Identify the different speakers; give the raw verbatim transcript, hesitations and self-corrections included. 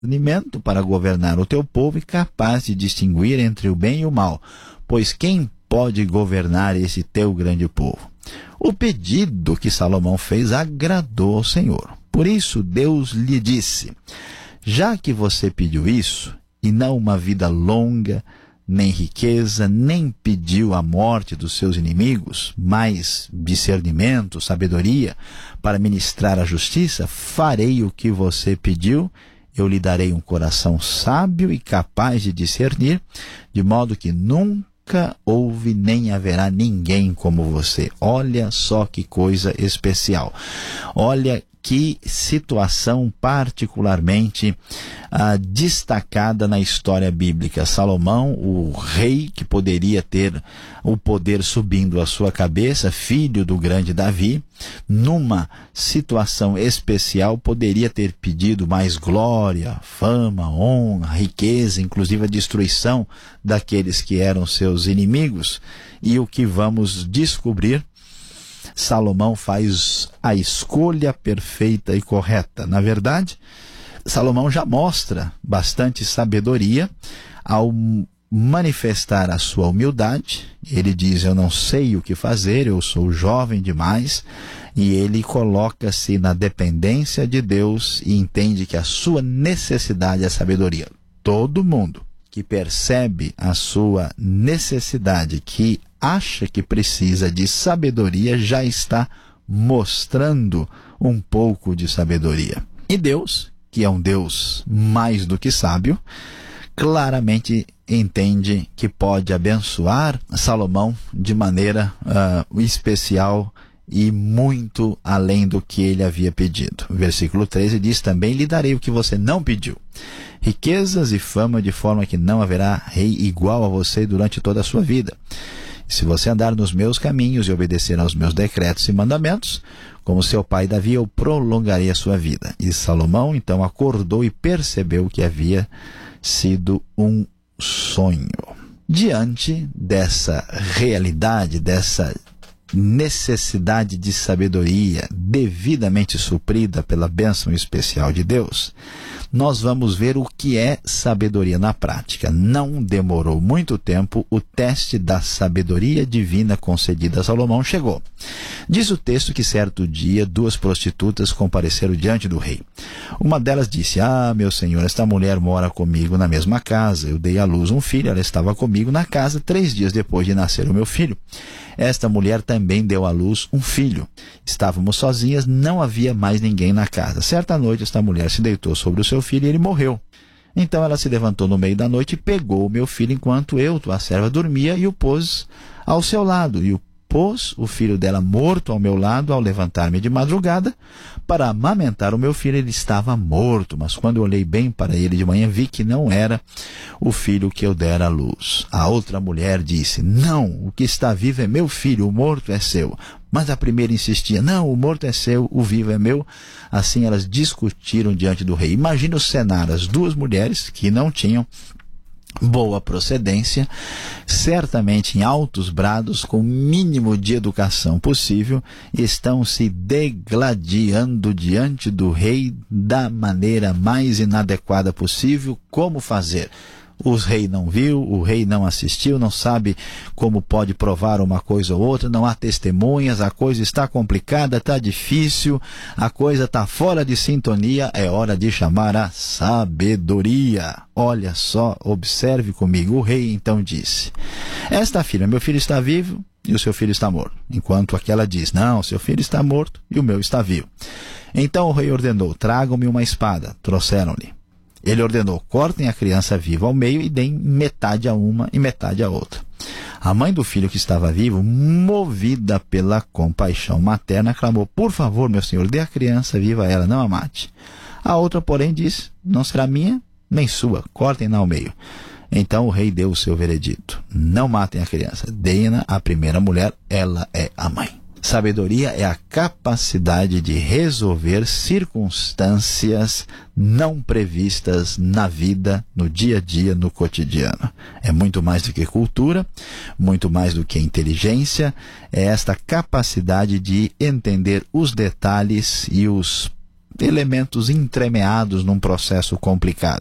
Speaker 1: discernimento para governar o teu povo e capaz de distinguir entre o bem e o mal, pois quem pode governar esse teu grande povo? O pedido que Salomão fez agradou ao Senhor. Por isso Deus lhe disse: já que você pediu isso, e não uma vida longa, nem riqueza, nem pediu a morte dos seus inimigos, mas discernimento, sabedoria, para ministrar a justiça, farei o que você pediu. Eu lhe darei um coração sábio e capaz de discernir, de modo que nunca houve nem haverá ninguém como você. Olha só que coisa especial. Olha que situação particularmente ah, destacada na história bíblica. Salomão, o rei que poderia ter o poder subindo à sua cabeça, filho do grande Davi, numa situação especial, poderia ter pedido mais glória, fama, honra, riqueza, inclusive a destruição daqueles que eram seus inimigos. E o que vamos descobrir? Salomão faz a escolha perfeita e correta. Na verdade, Salomão já mostra bastante sabedoria ao manifestar a sua humildade. Ele diz: eu não sei o que fazer, eu sou jovem demais. E ele coloca-se na dependência de Deus e entende que a sua necessidade é sabedoria. Todo mundo que percebe a sua necessidade, que acha que precisa de sabedoria, já está mostrando um pouco de sabedoria. E Deus, que é um Deus mais do que sábio, claramente entende que pode abençoar Salomão de maneira uh, especial e muito além do que ele havia pedido. O versículo treze diz: também lhe darei o que você não pediu, riquezas e fama, de forma que não haverá rei igual a você durante toda a sua vida. Se você andar nos meus caminhos e obedecer aos meus decretos e mandamentos, como seu pai Davi, eu prolongarei a sua vida. E Salomão então acordou e percebeu que havia sido um sonho. Diante dessa realidade, dessa necessidade de sabedoria devidamente suprida pela bênção especial de Deus, nós vamos ver o que é sabedoria na prática. Não demorou muito tempo, o teste da sabedoria divina concedida a Salomão chegou. Diz o texto que certo dia duas prostitutas compareceram diante do rei. Uma delas disse: ah, meu senhor, esta mulher mora comigo na mesma casa. Eu dei à luz um filho, ela estava comigo na casa três dias depois de nascer o meu filho. Esta mulher também deu à luz um filho. Estávamos sozinhas, não havia mais ninguém na casa. Certa noite, esta mulher se deitou sobre o seu filho e ele morreu. Então ela se levantou no meio da noite e pegou o meu filho enquanto eu, tua serva, dormia, e o pôs ao seu lado. E o pôs o filho dela morto ao meu lado. Ao levantar-me de madrugada para amamentar o meu filho, ele estava morto. Mas quando eu olhei bem para ele de manhã, vi que não era o filho que eu dera à luz. A outra mulher disse: não, o que está vivo é meu filho, o morto é seu. Mas a primeira insistia: não, o morto é seu, o vivo é meu. Assim elas discutiram diante do rei. Imagina o cenário: as duas mulheres que não tinham boa procedência, certamente em altos brados, com o mínimo de educação possível, estão se degladiando diante do rei da maneira mais inadequada possível. Como fazer? O rei não viu, o rei não assistiu, não sabe como pode provar uma coisa ou outra, não há testemunhas, a coisa está complicada, está difícil, a coisa está fora de sintonia. É hora de chamar a sabedoria. Olha só, observe comigo. O rei então disse: esta filha, meu filho está vivo e o seu filho está morto. Enquanto aquela diz: não, seu filho está morto e o meu está vivo. Então o rei ordenou: tragam-me uma espada. Trouxeram-lhe. Ele ordenou: cortem a criança viva ao meio e deem metade a uma e metade a outra. A mãe do filho que estava vivo, movida pela compaixão materna, clamou: por favor, meu senhor, dê a criança viva a ela, não a mate. A outra, porém, disse: não será minha nem sua, cortem-na ao meio. Então o rei deu o seu veredito: não matem a criança, deem-na à primeira mulher, ela é a mãe. Sabedoria é a capacidade de resolver circunstâncias não previstas na vida, no dia a dia, no cotidiano. É muito mais do que cultura, muito mais do que inteligência. É esta capacidade de entender os detalhes e os elementos entremeados num processo complicado.